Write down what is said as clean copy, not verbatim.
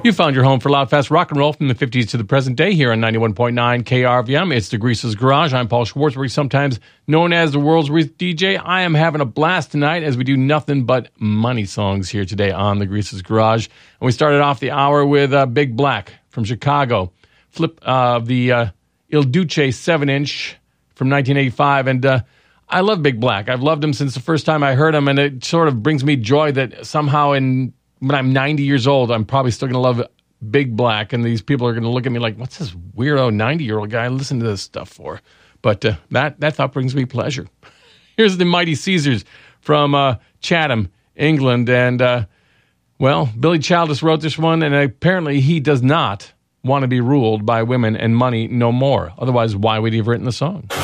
You found your home for loud, fast rock and roll from the 50s to the present day here on 91.9 KRVM. It's the Grease's Garage. I'm Paul Schwartzberg, sometimes known as the world's greatest DJ. I am having a blast tonight as we do nothing but money songs here today on the Grease's Garage. And we started off the hour with Big Black from Chicago. Flip the Il Duce 7-inch from 1985. And I love Big Black. I've loved him since the first time I heard him, and it sort of brings me joy that somehow when I'm 90 years old, I'm probably still going to love Big Black, and these people are going to look at me like, what's this weirdo 90-year-old guy listen to this stuff for? But that thought brings me pleasure. Here's the Mighty Caesars from Chatham, England, and, Billy Childish wrote this one, and apparently he does not want to be ruled by women and money no more. Otherwise, why would he have written the song?